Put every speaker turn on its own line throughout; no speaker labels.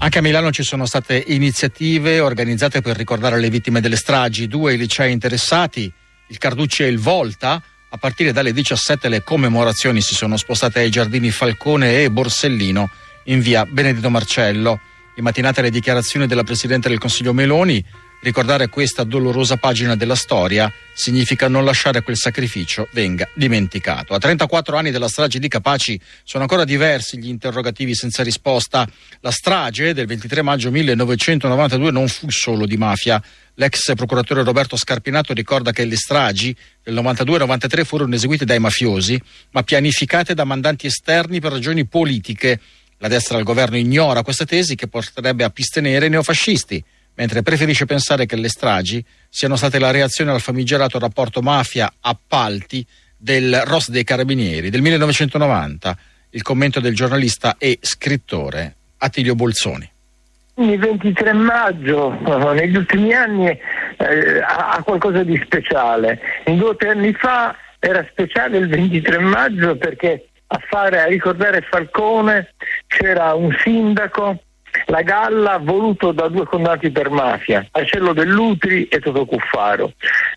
Anche a Milano ci sono state iniziative organizzate per ricordare le vittime delle stragi. 2 i licei interessati, il Carducci e il Volta. A partire dalle 17 le commemorazioni si sono spostate ai giardini Falcone e Borsellino in via Benedetto Marcello. In mattinata le dichiarazioni della Presidente del Consiglio Meloni. Ricordare questa dolorosa pagina della storia significa non lasciare quel sacrificio venga dimenticato. A 34 anni dalla strage di Capaci sono ancora diversi gli interrogativi senza risposta. La strage del 23 maggio 1992 non fu solo di mafia. L'ex procuratore Roberto Scarpinato ricorda che le stragi del 92-93 furono eseguite dai mafiosi, ma pianificate da mandanti esterni per ragioni politiche. La destra al governo ignora questa tesi che porterebbe a pistenere i neofascisti, mentre preferisce pensare che le stragi siano state la reazione al famigerato rapporto mafia-appalti del ROS dei Carabinieri del 1990. Il commento del giornalista e scrittore Attilio Bolzoni.
Il 23 maggio negli ultimi anni ha qualcosa di speciale. 2 o 3 anni fa era speciale il 23 maggio perché a ricordare Falcone c'era un sindaco, la Galla, voluto da 2 condannati per mafia, Acello Dell'Utri e Totò Cuffaro.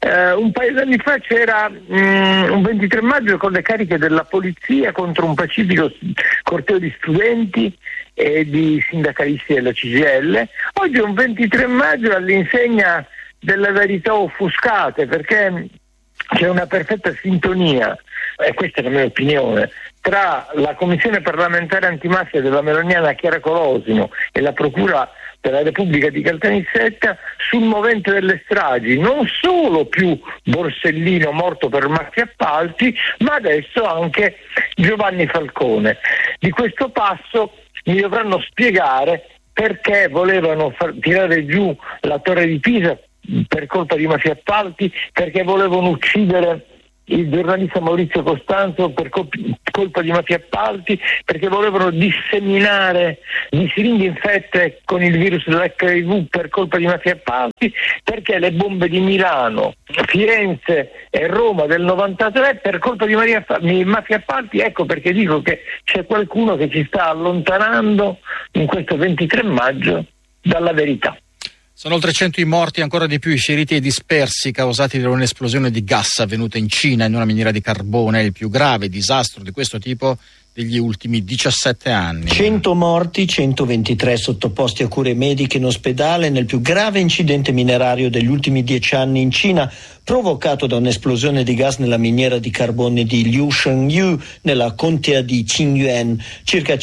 Un paio d'anni fa c'era un 23 maggio con le cariche della polizia contro un pacifico corteo di studenti e di sindacalisti della CGIL. Oggi è un 23 maggio all'insegna delle verità offuscate, perché c'è una perfetta sintonia, e questa è la mia opinione, tra la Commissione parlamentare antimafia della meloniana Chiara Colosimo e la Procura della Repubblica di Caltanissetta sul movente delle stragi, non solo più Borsellino morto per mafia appalti, ma adesso anche Giovanni Falcone. Di questo passo mi dovranno spiegare perché volevano tirare giù la Torre di Pisa per colpa di mafia appalti, perché volevano uccidere il giornalista Maurizio Costanzo per colpa di mafia appalti, perché volevano disseminare di siringhe infette con il virus dell'HIV per colpa di mafia appalti, perché le bombe di Milano, Firenze e Roma del 93 per colpa di mafia appalti. Ecco perché dico che c'è qualcuno che ci sta allontanando in questo 23 maggio dalla verità.
Sono oltre 100 i morti, ancora di più i feriti e dispersi causati da un'esplosione di gas avvenuta in Cina in una miniera di carbone, il più grave disastro di questo tipo degli ultimi 17 anni.
100 morti, 123 sottoposti a cure mediche in ospedale nel più grave incidente minerario degli ultimi 10 anni in Cina, provocato da un'esplosione di gas nella miniera di carbone di Liushengyu nella contea di Qingyuan, circa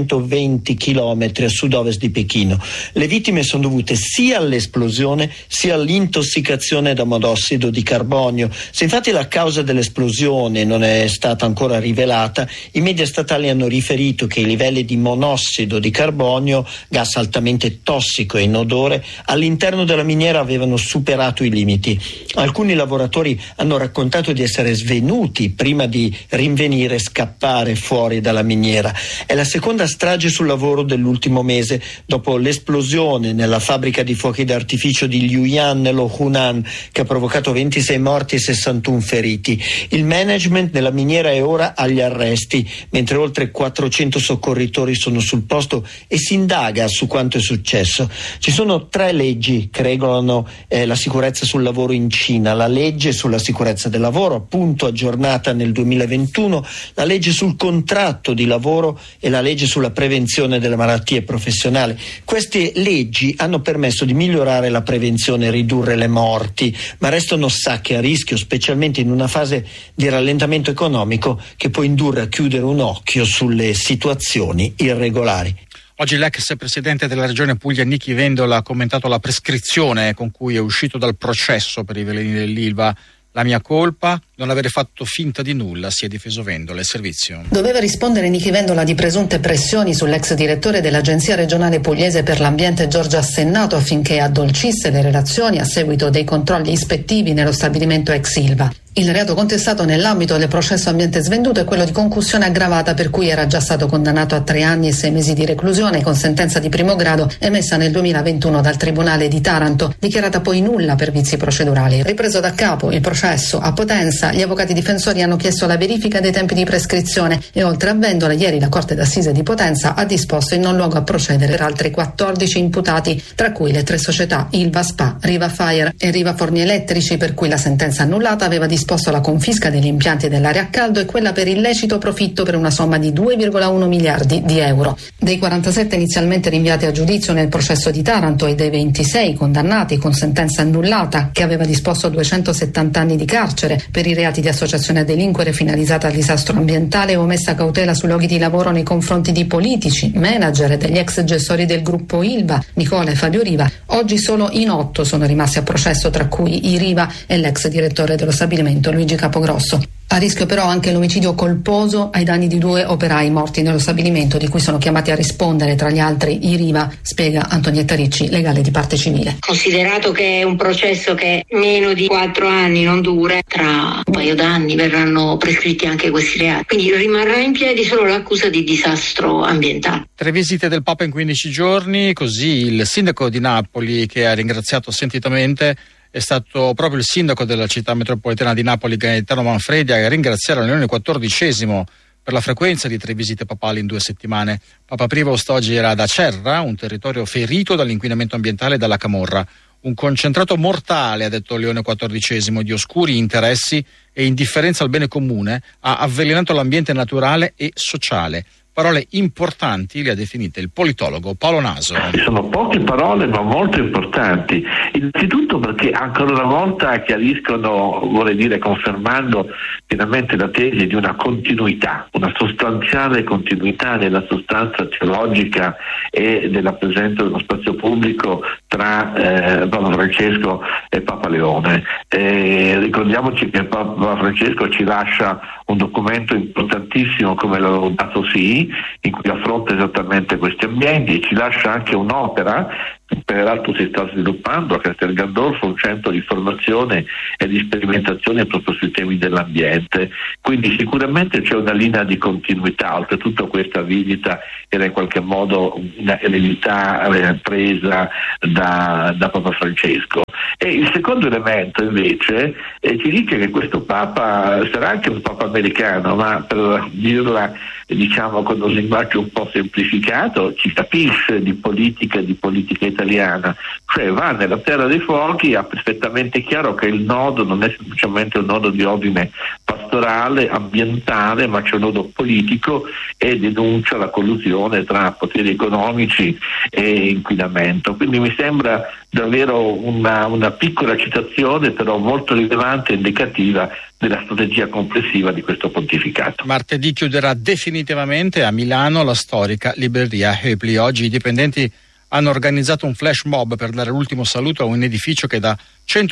520 chilometri a sud-ovest di Pechino. Le vittime sono dovute sia all'esplosione sia all'intossicazione da monossido di carbonio. Se infatti la causa dell'esplosione non è stata ancora rivelata, i media statali hanno riferito che i livelli di monossido di carbonio, gas altamente tossico e inodore, all'interno della miniera avevano superato i limiti. Alcuni lavoratori hanno raccontato di essere svenuti prima di rinvenire e scappare fuori dalla miniera. È la seconda strage sul lavoro dell'ultimo mese, dopo l'esplosione nella fabbrica di fuochi d'artificio di Luoyang nello Hunan, che ha provocato 26 morti e 61 feriti. Il management della miniera è ora agli arresti, mentre oltre 400 soccorritori sono sul posto e si indaga su quanto è successo. Ci sono 3 leggi che regolano la sicurezza sul lavoro in Cina: la legge sulla sicurezza del lavoro, appunto aggiornata nel 2021, la legge sul contratto di lavoro e la legge sulla prevenzione delle malattie professionali. Queste leggi hanno permesso di migliorare la prevenzione e ridurre le morti, ma restano sacche a rischio, specialmente in una fase di rallentamento economico che può indurre a chiudere un occhio sulle situazioni irregolari.
Oggi l'ex presidente della regione Puglia Nichi Vendola ha commentato la prescrizione con cui è uscito dal processo per i veleni dell'Ilva. La mia colpa? Non avere fatto finta di nulla, si è difeso Vendola. Il servizio.
Doveva rispondere Nichi Vendola di presunte pressioni sull'ex direttore dell'Agenzia regionale pugliese per l'ambiente Giorgio Assennato affinché addolcisse le relazioni a seguito dei controlli ispettivi nello stabilimento ex Ilva. Il reato contestato nell'ambito del processo ambiente svenduto è quello di concussione aggravata, per cui era già stato condannato a 3 anni e 6 mesi di reclusione con sentenza di primo grado emessa nel 2021 dal Tribunale di Taranto, dichiarata poi nulla per vizi procedurali. Ripreso da capo il processo a Potenza, sentenza. Gli avvocati difensori hanno chiesto la verifica dei tempi di prescrizione e oltre a Vendola, ieri la Corte d'Assise di Potenza ha disposto il non luogo a procedere per altri 14 imputati, tra cui le 3 società Ilva Spa, Riva Fire e Riva Forni Elettrici, per cui la sentenza annullata aveva disposto la confisca degli impianti dell'area a caldo e quella per illecito profitto per una somma di 2,1 miliardi di euro. Dei 47 inizialmente rinviati a giudizio nel processo di Taranto e dei 26 condannati con sentenza annullata, che aveva disposto 270 anni di carcere per i reati di associazione a delinquere finalizzata al disastro ambientale e omessa cautela sui luoghi di lavoro nei confronti di politici, manager e degli ex gestori del gruppo Ilva, Nicola e Fabio Riva, oggi solo in 8 sono rimasti a processo, tra cui i Riva e l'ex direttore dello stabilimento Luigi Capogrosso. A rischio però anche l'omicidio colposo ai danni di 2 operai morti nello stabilimento, di cui sono chiamati a rispondere tra gli altri i Riva, spiega Antonietta Ricci, legale di parte civile.
Considerato che è un processo che meno di 4 anni non dura, tra un paio d'anni verranno prescritti anche questi reati, quindi rimarrà in piedi solo l'accusa di disastro ambientale.
3 visite del Papa in 15 giorni, così il sindaco di Napoli, che ha ringraziato sentitamente, è stato proprio il sindaco della città metropolitana di Napoli, Gaetano Manfredi, a ringraziare Leone XIV per la frequenza di 3 visite papali in 2 settimane. Papa Prevost oggi era ad Acerra, un territorio ferito dall'inquinamento ambientale e dalla camorra. Un concentrato mortale, ha detto Leone XIV, di oscuri interessi e indifferenza al bene comune, ha avvelenato l'ambiente naturale e sociale. Parole importanti le ha definite il politologo Paolo Naso.
Sono poche parole ma molto importanti, innanzitutto perché ancora una volta chiariscono, vorrei dire confermando pienamente la tesi di una continuità, una sostanziale continuità nella sostanza teologica e della presenza dello spazio pubblico tra Papa Francesco e Papa Leone. Ricordiamoci che Papa Francesco ci lascia un documento importantissimo come la Laudato Si, in cui affronta esattamente questi ambienti, e ci lascia anche un'opera che peraltro si sta sviluppando a Castel Gandolfo, un centro di formazione e di sperimentazione proprio sui temi dell'ambiente. Quindi sicuramente c'è una linea di continuità. Oltretutto questa visita era in qualche modo una eredità presa da Papa Francesco. E il secondo elemento invece ci dice che questo Papa sarà anche un Papa americano, ma per dirla con un linguaggio un po' semplificato, ci capisce di politica italiana, cioè va nella terra dei fuochi, ha perfettamente chiaro che il nodo non è semplicemente un nodo di ordine pastorale, ambientale, ma c'è un nodo politico, e denuncia la collusione tra poteri economici e inquinamento. Quindi mi sembra davvero una piccola citazione, però molto rilevante e indicativa della strategia complessiva di questo pontificato.
Martedì chiuderà definitivamente a Milano la storica libreria Hoepli. Oggi i dipendenti hanno organizzato un flash mob per dare l'ultimo saluto a un edificio che da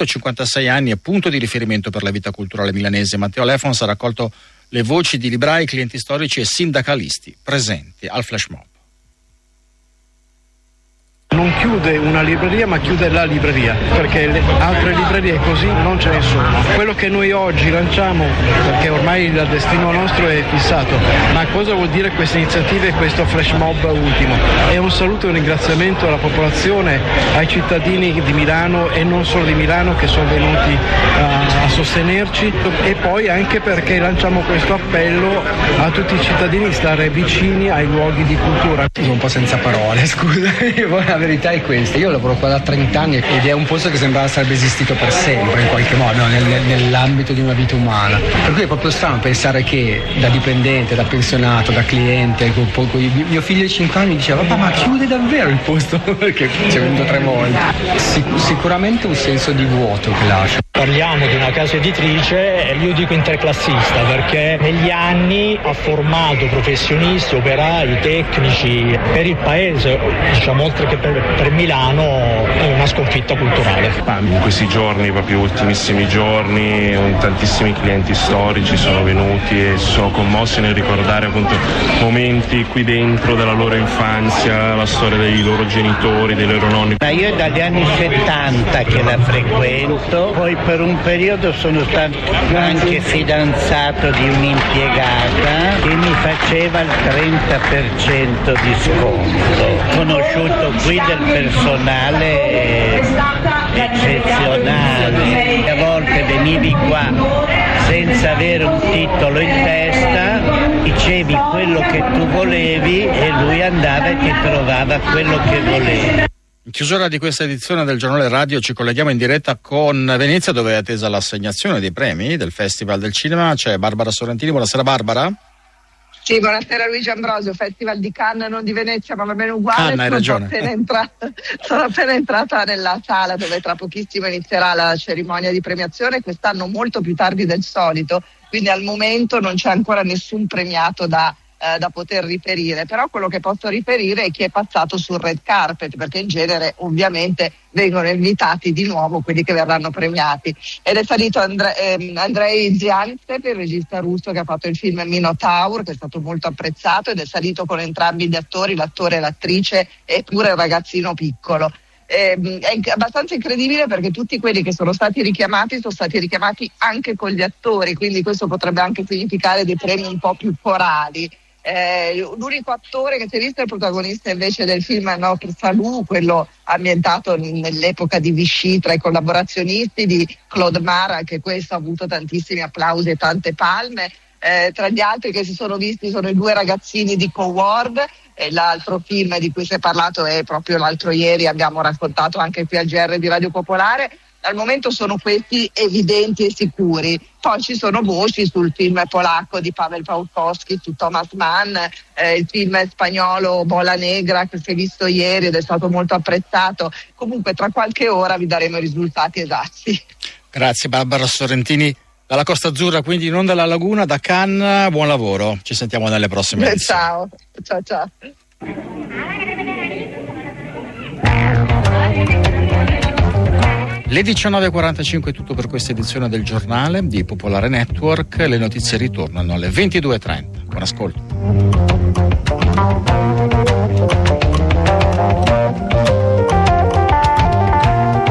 156 anni è punto di riferimento per la vita culturale milanese. Matteo Lefons ha raccolto le voci di librai, clienti storici e sindacalisti presenti al flash mob.
Non chiude una libreria ma chiude la libreria, perché le altre librerie così non ce ne sono. Quello che noi oggi lanciamo, perché ormai il destino nostro è fissato, ma cosa vuol dire queste iniziative e questo flash mob ultimo? È un saluto e un ringraziamento alla popolazione, ai cittadini di Milano e non solo di Milano che sono venuti a sostenerci, e poi anche perché lanciamo questo appello a tutti i cittadini di stare vicini ai luoghi di cultura.
Sono un po' senza parole, scusa. La verità è questa: io lavoro qua da 30 anni ed è un posto che sembrava sarebbe esistito per sempre in qualche modo, nell'ambito di una vita umana, per cui è proprio strano pensare che da dipendente, da pensionato, da cliente, mio figlio di 5 anni diceva papà ma chiude davvero il posto, perché c'è venuto 3 volte. Sicuramente un senso di vuoto che lascia.
Parliamo di una casa editrice, io dico interclassista, perché negli anni ha formato professionisti, operai, tecnici per il paese, oltre che per Milano, è una sconfitta culturale.
In questi giorni, proprio ultimissimi giorni, tantissimi clienti storici sono venuti e si sono commossi nel ricordare appunto momenti qui dentro della loro infanzia, la storia dei loro genitori, dei loro nonni.
Io è dagli anni 70 che la frequento, poi per un periodo sono stato anche fidanzato di un'impiegata che mi faceva il 30% di sconto. Ho conosciuto qui del personale eccezionale. A volte venivi qua senza avere un titolo in testa, dicevi quello che tu volevi e lui andava e ti trovava quello che volevi.
In chiusura di questa edizione del Giornale Radio ci colleghiamo in diretta con Venezia, dove è attesa l'assegnazione dei premi del Festival del Cinema. C'è Barbara Sorrentini. Buonasera Barbara.
Sì, buonasera Luigi Ambrosio, Festival di Cannes, non di Venezia, ma va bene uguale.
Hai ragione.
Sono appena entrata nella sala dove tra pochissimo inizierà la cerimonia di premiazione, quest'anno molto più tardi del solito, quindi al momento non c'è ancora nessun premiato da poter riferire, però quello che posso riferire è chi è passato sul red carpet, perché in genere ovviamente vengono invitati di nuovo quelli che verranno premiati, ed è salito Andrei Zianstev, il regista russo che ha fatto il film Minotaur, che è stato molto apprezzato, ed è salito con entrambi gli attori, l'attore e l'attrice, e pure il ragazzino piccolo. È abbastanza incredibile perché tutti quelli che sono stati richiamati anche con gli attori, quindi questo potrebbe anche significare dei premi un po' più corali. L'unico attore che si è visto è il protagonista invece del film Notre Salut, quello ambientato nell'epoca di Vichy tra i collaborazionisti di Claude Mara, anche questo ha avuto tantissimi applausi e tante palme. Tra gli altri che si sono visti sono i due ragazzini di Coward, e l'altro film di cui si è parlato è proprio l'altro ieri, abbiamo raccontato anche qui al GR di Radio Popolare. Al momento sono questi evidenti e sicuri, poi ci sono voci sul film polacco di Paweł Pawłowski, su Thomas Mann, il film spagnolo Bola Negra che si è visto ieri ed è stato molto apprezzato. Comunque tra qualche ora vi daremo i risultati esatti.
Grazie Barbara Sorrentini dalla Costa Azzurra, quindi non dalla Laguna, da Cannes. Buon lavoro, ci sentiamo nelle prossime edizioni.
Ciao.
Le 19.45 è tutto per questa edizione del giornale di Popolare Network. Le notizie ritornano alle 22.30. Buon ascolto.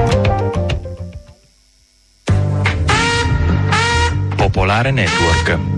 Popolare Network.